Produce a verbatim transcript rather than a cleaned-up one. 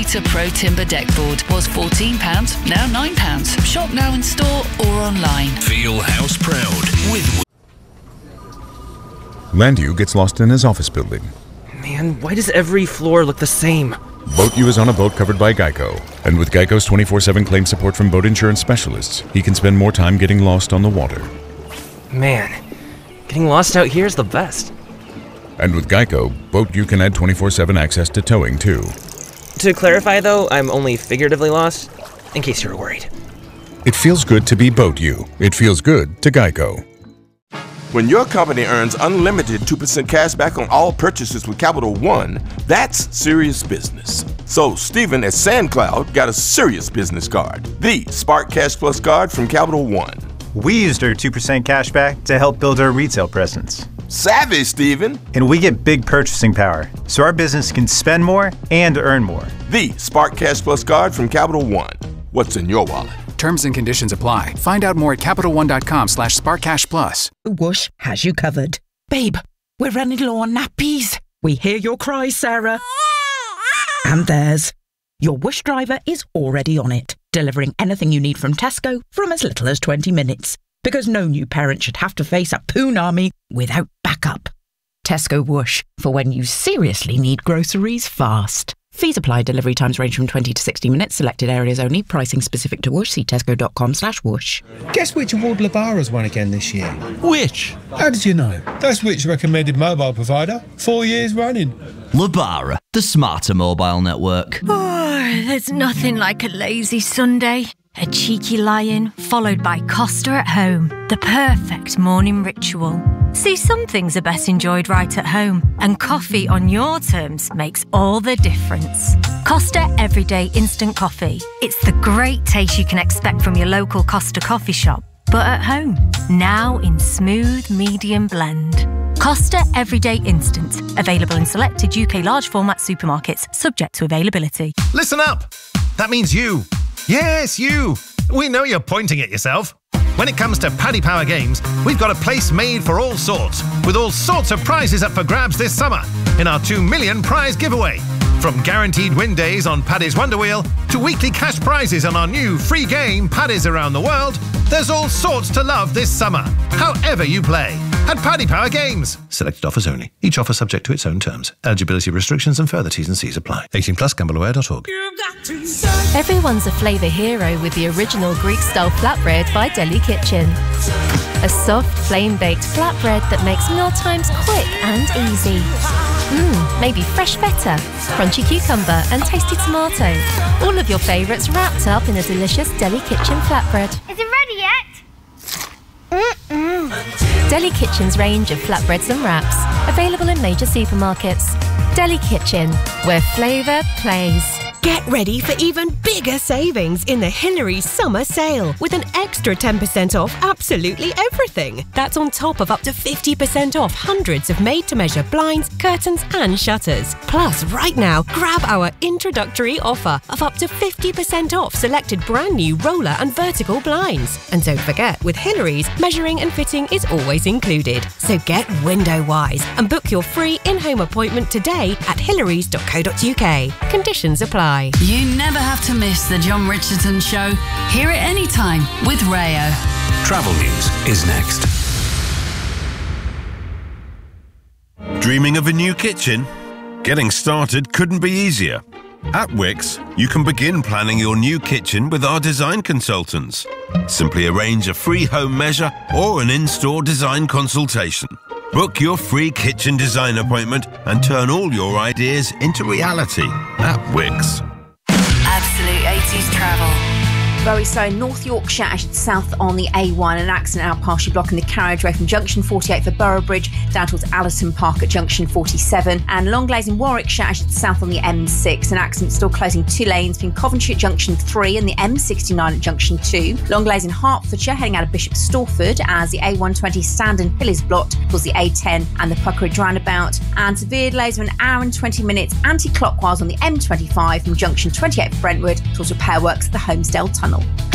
Vita Pro Timber deck board was fourteen pounds, now nine pounds. Shop now in store or online. Feel house proud with... Landu gets lost in his office building. Man, why does every floor look the same? BoatU is on a boat covered by Geico. And with Geico's twenty-four seven claim support from boat insurance specialists, he can spend more time getting lost on the water. Man, getting lost out here is the best. And with Geico, BoatU can add twenty-four seven access to towing too. To clarify though, I'm only figuratively lost, in case you were worried. It feels good to be BoatU. It feels good to Geico. When your company earns unlimited two percent cash back on all purchases with Capital One, that's serious business. So Stephen at SandCloud got a serious business card, the Spark Cash Plus card from Capital One. We used our two percent cash back to help build our retail presence. Savvy, Stephen. And we get big purchasing power, so our business can spend more and earn more. The Spark Cash Plus card from Capital One. What's in your wallet? Terms and conditions apply. Find out more at CapitalOne.com slash SparkCashPlus. Whoosh has you covered. Babe, we're running low on nappies. We hear your cries, Sarah. And theirs. Your Whoosh driver is already on it, delivering anything you need from Tesco from as little as twenty minutes. Because no new parent should have to face a poon army without backup. Tesco Whoosh, for when you seriously need groceries fast. Fees apply. Delivery times range from twenty to sixty minutes. Selected areas only. Pricing specific to Whoosh. See tesco.com slash whoosh. Guess which award Labara's won again this year? Which? How did you know? That's Which recommended mobile provider. Four years running. Labara, the smarter mobile network. Oh, there's nothing like a lazy Sunday. A cheeky lie-in, followed by Costa at home. The perfect morning ritual. See, some things are best enjoyed right at home, and coffee on your terms makes all the difference. Costa Everyday Instant Coffee. It's the great taste you can expect from your local Costa coffee shop, but at home. Now in smooth medium blend. Costa Everyday Instant. Available in selected U K large format supermarkets, subject to availability. Listen up! That means you. Yes, you! We know you're pointing at yourself. When it comes to Paddy Power Games, we've got a place made for all sorts, with all sorts of prizes up for grabs this summer in our two million prize giveaway. From guaranteed win days on Paddy's Wonder Wheel to weekly cash prizes on our new free game Paddy's Around the World, there's all sorts to love this summer, however you play. At Paddy Power Games. Selected offers only. Each offer subject to its own terms. Eligibility restrictions and further T's and C's apply. eighteen plus, gamble aware dot org. Everyone's a flavour hero with the original Greek-style flatbread by Deli Kitchen. A soft, flame-baked flatbread that makes mealtimes quick and easy. Mmm, maybe fresh feta, crunchy cucumber and tasty tomato. All of your favourites wrapped up in a delicious Deli Kitchen flatbread. Is it ready yet? Mm-mm. Deli Kitchen's range of flatbreads and wraps, available in major supermarkets. Deli Kitchen, where flavour plays. Get ready for even bigger savings in the Hillary's summer sale with an extra ten percent off absolutely everything. That's on top of up to fifty percent off hundreds of made-to-measure blinds, curtains and shutters. Plus, right now, grab our introductory offer of up to fifty percent off selected brand new roller and vertical blinds. And don't forget, with Hillary's, measuring and fitting is always included. So get window-wise and book your free in-home appointment today at hillarys dot co dot uk. Conditions apply. You never have to miss the John Richardson Show. Hear it anytime with Rayo. Travel news is next. Dreaming of a new kitchen? Getting started couldn't be easier. At Wix, you can begin planning your new kitchen with our design consultants. Simply arrange a free home measure or an in-store design consultation. Book your free kitchen design appointment and turn all your ideas into reality at Wix. Absolute eighties travel. Very slow in North Yorkshire as it's south on the A one. An accident now partially blocking the carriageway from junction forty-eight for Boroughbridge down towards Allerton Park at junction forty-seven. And Longlaze in Warwickshire as it's south on the M six. An accident still closing two lanes between Coventry at junction three and the M sixty-nine at junction two. Longlaze in Hertfordshire heading out of Bishop Stortford as the A one twenty Sandon Hill is blocked towards the A ten and the Puckeridge roundabout. And severe delays of an hour and twenty minutes anti-clockwise on the M twenty-five from junction twenty-eight for Brentwood towards repair works at the Holmesdale Tunnel.